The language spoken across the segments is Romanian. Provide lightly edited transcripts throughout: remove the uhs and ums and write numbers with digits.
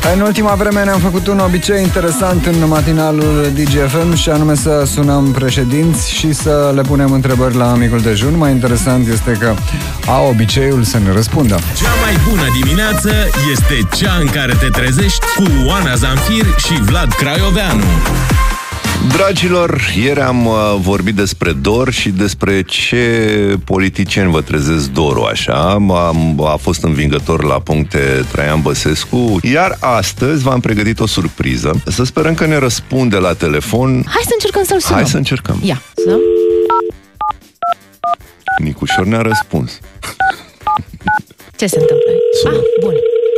În ultima vreme ne-am făcut un obicei interesant în matinalul DGFM și anume să sunăm președinți și să le punem întrebări la micul dejun. Mai interesant este că au obiceiul să ne răspundă. Cea mai bună dimineață este cea în care te trezești cu Oana Zanfir și Vlad Craioveanu. Dragilor, ieri am vorbit despre dor și despre ce politicieni vă trezesc dorul așa. A fost învingător la puncte Traian Băsescu, iar astăzi v-am pregătit o surpriză. Să sperăm că ne răspunde la telefon. Hai să încercăm să-l sunăm. Hai să încercăm. Ia, să... Nicușor ne-a răspuns. Ce se întâmplă? Bun.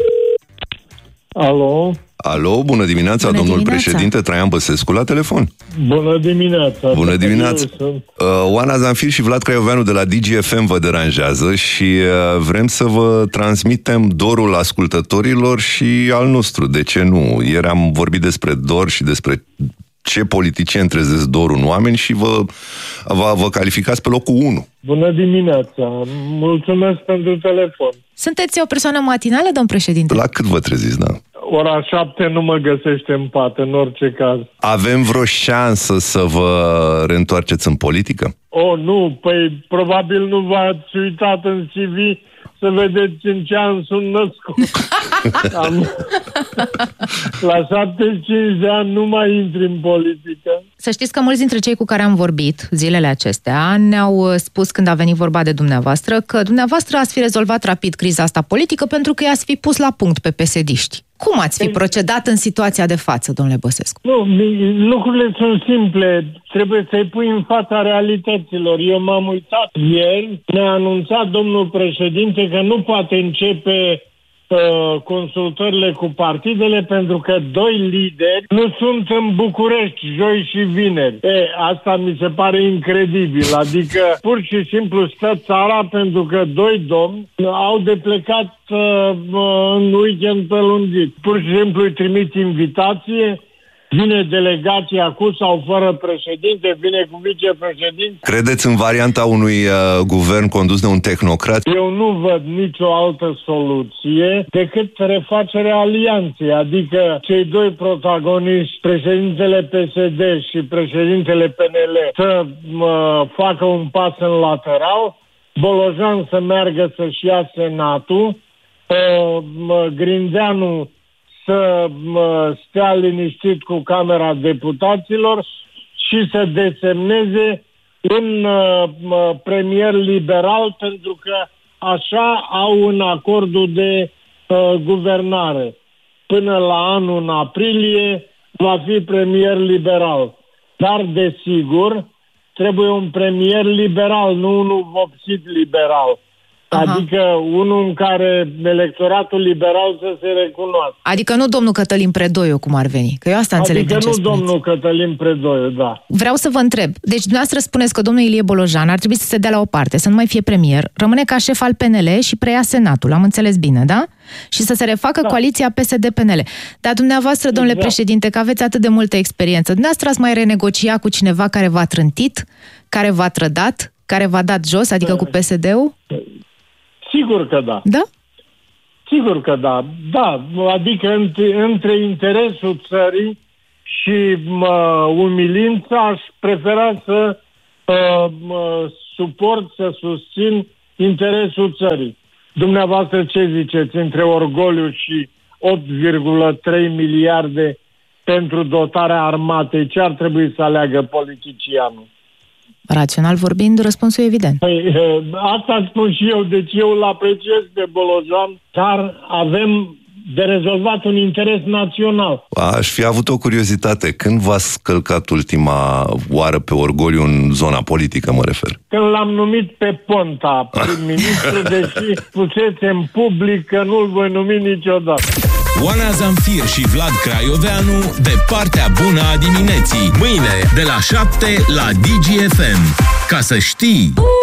Alo? Alo, bună dimineața, Bună domnul dimineața. președinte Traian Băsescu la telefon. Bună dimineața! Bună dimineața! Oana Zanfir și Vlad Craioveanu de la DGFM vă deranjează și vrem să vă transmitem dorul ascultătorilor și al nostru. De ce nu? Ieri am vorbit despre dor și despre ce politicieni trezesc dorul în oameni și vă calificați pe locul 1. Bună dimineața! Mulțumesc pentru telefon. Sunteți o persoană matinală, domn președinte? La cât vă treziți, da? Ora 7 nu mă găsește în pat, în orice caz. Avem vreo șansă să vă reîntoarceți în politică? Nu, păi probabil nu v-ați uitat în CV să vedeți în ce an sunt născut. La 75 de ani nu mai intri în politică. Să știți că mulți dintre cei cu care am vorbit zilele acestea ne-au spus când a venit vorba de dumneavoastră că dumneavoastră ați fi rezolvat rapid criza asta politică pentru că i-ați fi pus la punct pe PSD-ști. Cum ați fi procedat în situația de față, domnule Băsescu? Nu, lucrurile sunt simple. Trebuie să-i pui în fața realităților. Eu m-am uitat ieri, ne-a anunțat domnul președinte că nu poate începe consultările cu partidele pentru că 2 lideri nu sunt în București, joi și vineri. Asta mi se pare incredibil. Adică pur și simplu stă țara pentru că 2 domni au de plecat în weekend prelungit. Pur și simplu îi trimit invitație, vine delegația cu sau fără președinte, vine cu vicepreședinte. Credeți în varianta unui guvern condus de un tehnocrat? Eu nu văd nicio altă soluție decât refacerea alianței, adică cei 2 protagoniști, președintele PSD și președintele PNL, să facă un pas în lateral, Bolojan să meargă să-și ia Senatul, Grindeanu să stea liniștit cu Camera Deputaților și să desemneze un premier liberal, pentru că așa au în acordul de guvernare. Până la anul, în aprilie, va fi premier liberal. Dar, desigur, trebuie un premier liberal, nu unul vopsit liberal. Aha. Adică unul în care electoratul liberal să se recunoască. Adică nu domnul Cătălin Predoiu, cum ar veni. Că eu asta înțeleg din ce spuneți. Adică nu domnul Cătălin Predoiu, da. Vreau să vă întreb. Deci dumneavoastră spuneți că domnul Ilie Bolojan ar trebui să se dea la o parte, să nu mai fie premier, rămâne ca șef al PNL și preia Senatul. Am înțeles bine, da? Și să se refacă coaliția PSD-PNL. Dar dumneavoastră, domnule președinte, că aveți atât de multă experiență, dumneavoastră ați mai renegociat cu cineva care v-a trântit, care v-a trădat, care v-a dat jos, adică cu PSD-ul? Sigur că da. Da? Sigur că da. Da, adică între interesul țării și umilința aș prefera să suport, să susțin interesul țării. Dumneavoastră ce ziceți? Între orgoliu și 8,3 miliarde pentru dotarea armatei, ce ar trebui să aleagă politicianul? Rațional vorbind, răspunsul e evident. Păi, asta spun și eu, deci eu îl apreciez pe Bolojan, dar avem de rezolvat un interes național. Aș fi avut o curiozitate. Când v-ați călcat ultima oară pe orgoliu în zona politică, mă refer? Când l-am numit pe Ponta prim-ministru, deși spusese în public că nu-l voi numi niciodată. Oana Zanfir și Vlad Craioveanu de partea bună a dimineții. Mâine de la 7 la DGFM. Ca să știi...